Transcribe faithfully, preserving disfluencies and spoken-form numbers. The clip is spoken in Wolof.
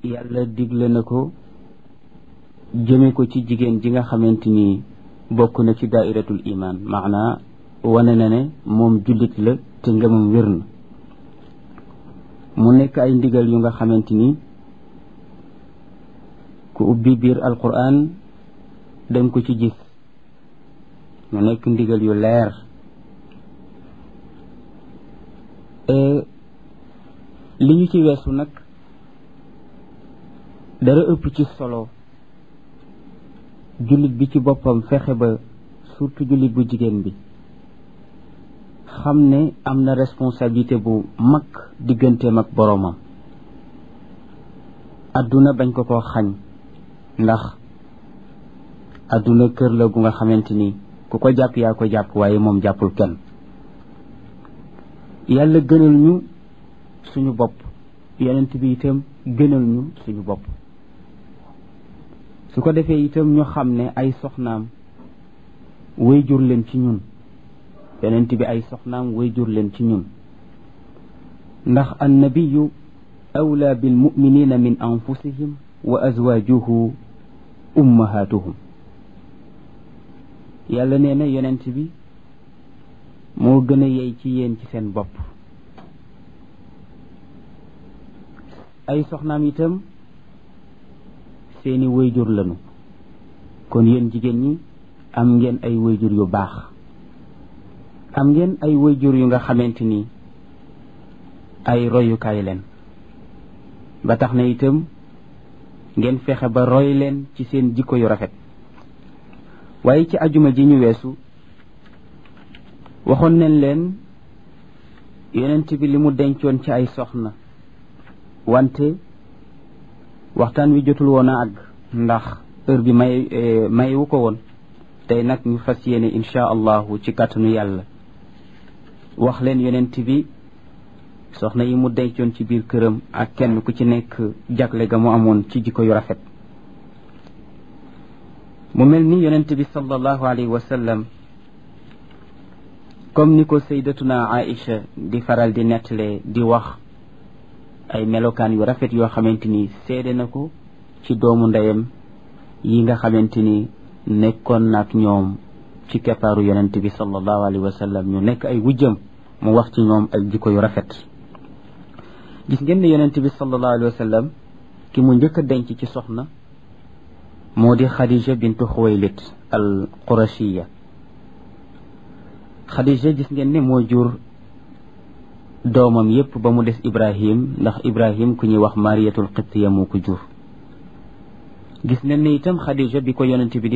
yàlla digle na ko jëme ko ci jigéen ji nga xamante ni bokk na ci daairatul iman maanaa wane na ne moom jullit la te ngëmam wér na mu nekk ay ndigal yu nga xamante ni ku ubbi biir alquran danga ko ci gis mu nekk ndigal yu leer li ñu ci weesu nag dara ëpp ci solo jullit bi ci boppam fexe ba surtout jullit bu jigéen bi xam ne am na responsabilité bu mag digganteem ak boroomam adduna bañ ko ko xañ ndax adduna kër la gu nga xamante ni ku ko jàpp yaa ko jàpp waaye moom jàppul kenn yàlla gënal ñu suñu bopp yonent bi itam gënal ñu suñu bopp su ko defee itam ñu xam ne ay soxnaam way jur leen ci ñun yonent bi ay soxnaam way jur leen ci ñun ndax annabiyu awla bil muminina min anfusihim wa azwajuhu ummahatuhum yàlla nee na yonent bi moo gën a yey ci yéen ci seen bopp ay soxnaam itam seeni wayjur lañu kon yéen jigéen ñi am ngeen ay wayjur yu baax am ngeen ay wayjur yu nga xamante ni ay royukaay leen ba tax na itam ngeen fexe ba roy leen ci seen jikko yu rafet waaye ci ajuma ji ñu weesu waxoon nañ leen yonent bi li mu dencoon ci ay soxna wante waxtaan wi jotul woon a àgg ndax heure bi may mayewu ko woon tey nag ñu fas yéene insha allahu ci kàttanu yàlla wax leen yonent bi soxna yi mu dencoon ci biir këram ak kenn ku ci nekk jagle ga mu amoon ci jikko yu rafet mu mel ni yonent bi sallallahu alayhi wa sallam comme ni ko sayyidatuna Aïcha di faral di nettalee di wax ay melokaan yu rafet yoo xamante ni seede na ko ci doomu ndeyam yi nga xamante ni nekkoon naak ñoom ci keppaaru yonent bi sallallahu alayhi wa sallam ñu nekk ay wujjam mu wax ci ñoom ay jikko yu rafet gis ngeen ne yonent bi sallallahu alayhi wa sallam ki mu njëkk a denc ci soxna moo di Khadija bintu Xuwaylid al Qurashiya Khadija gis ngeen ne moo jur doomam yépp ba mu des Ibrahim ndax Ibrahim ku ñuy wax Mariyatul Qibtiya moo ko jur gis ngeen ne itam Khadija bi ko yonent bi di